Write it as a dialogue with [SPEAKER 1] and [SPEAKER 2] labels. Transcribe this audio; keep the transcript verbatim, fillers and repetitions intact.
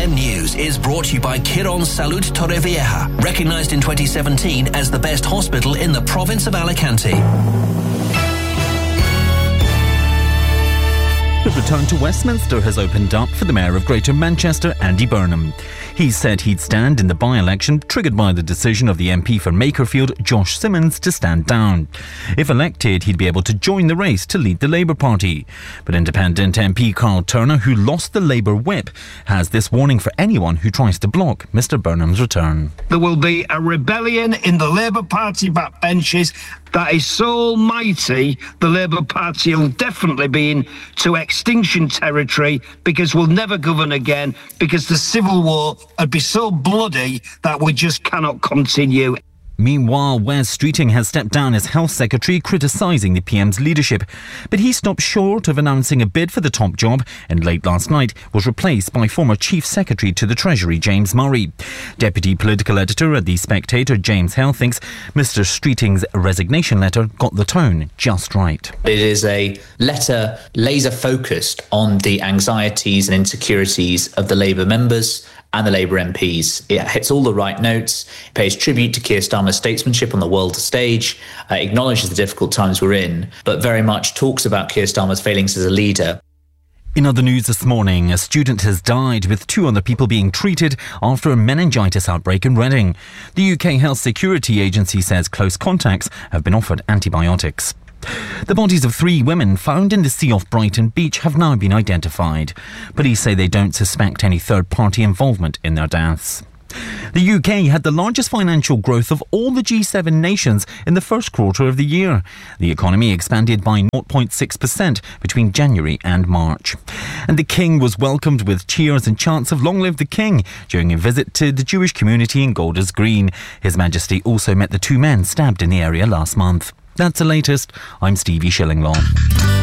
[SPEAKER 1] N News is brought to you by Quirón Salud Torrevieja, recognised in twenty seventeen as the best hospital in the province of Alicante.
[SPEAKER 2] The return to Westminster has opened up for the Mayor of Greater Manchester, Andy Burnham. He said he'd stand in the by-election triggered by the decision of the M P for Makerfield, Josh Simmons, to stand down. If elected, he'd be able to join the race to lead the Labour Party. But independent M P Carl Turner, who lost the Labour whip, has this warning for anyone who tries to block Mr Burnham's return.
[SPEAKER 3] There will be a rebellion in the Labour Party backbenches that is so almighty, the Labour Party will definitely be into extinction territory, because we'll never govern again, because the civil war would be so bloody that we just cannot continue.
[SPEAKER 2] Meanwhile, Wes Streeting has stepped down as Health Secretary, criticising the P M's leadership. But he stopped short of announcing a bid for the top job, and late last night was replaced by former Chief Secretary to the Treasury, James Murray. Deputy Political Editor at The Spectator, James Hale, thinks Mr Streeting's resignation letter got the tone just right.
[SPEAKER 4] It is a letter laser-focused on the anxieties and insecurities of the Labour members and the Labour M Ps. It hits all the right notes, pays tribute to Keir Starmer's statesmanship on the world stage, uh, acknowledges the difficult times we're in, but very much talks about Keir Starmer's failings as a leader.
[SPEAKER 2] In other news this morning, a student has died, with two other people being treated after a meningitis outbreak in Reading. The U K Health Security Agency says close contacts have been offered antibiotics. The bodies of three women found in the sea off Brighton Beach have now been identified. Police say they don't suspect any third-party involvement in their deaths. The U K had the largest financial growth of all the G seven nations in the first quarter of the year. The economy expanded by zero point six percent between January and March. And the King was welcomed with cheers and chants of "Long live the King" during a visit to the Jewish community in Golders Green. His Majesty also met the two men stabbed in the area last month. That's the latest. I'm Stevie Shillinglaw.